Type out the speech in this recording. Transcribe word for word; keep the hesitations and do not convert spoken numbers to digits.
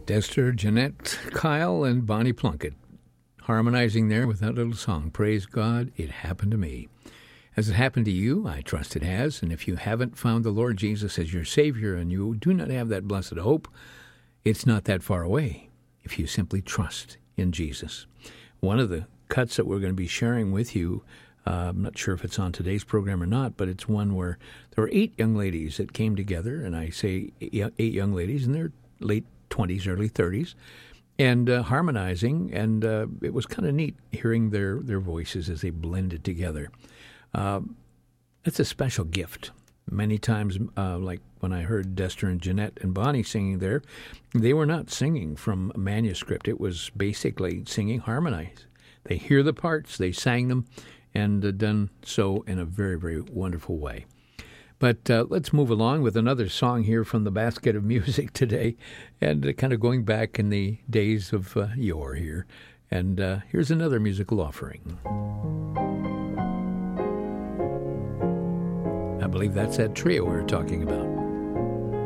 Esther, Jeanette, Kyle, and Bonnie Plunkett harmonizing there with that little song, Praise God, It Happened to Me. Has it happened to you? I trust it has. And if you haven't found the Lord Jesus as your Savior and you do not have that blessed hope, it's not that far away if you simply trust in Jesus. One of the cuts that we're going to be sharing with you, uh, I'm not sure if it's on today's program or not, but it's one where there were eight young ladies that came together, and I say eight young ladies in their late twenties, early thirties, and uh, harmonizing, and uh, it was kind of neat hearing their, their voices as they blended together. Uh, it's a special gift. Many times, uh, like when I heard Dester and Jeanette and Bonnie singing there, they were not singing from a manuscript. It was basically singing harmonized. They hear the parts, they sang them, and uh, done so in a very, very wonderful way. But uh, let's move along with another song here from the basket of music today, and uh, kind of going back in the days of uh, yore here. And uh, here's another musical offering. I believe that's that trio we were talking about.